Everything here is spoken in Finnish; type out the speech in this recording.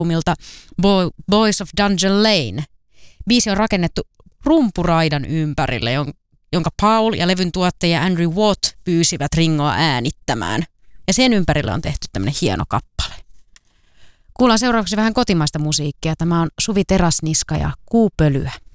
albumilta Boys of Dungeon Lane. Biisi on rakennettu rumpuraidan ympärille, jonka Paul ja levyn tuottaja Andrew Watt pyysivät Ringoa äänittämään. Ja sen ympärille on tehty tämmöinen hieno kappale. Kuullaan seuraavaksi vähän kotimaista musiikkia. Tämä on Suvi Teräsniska ja Kuupölyä.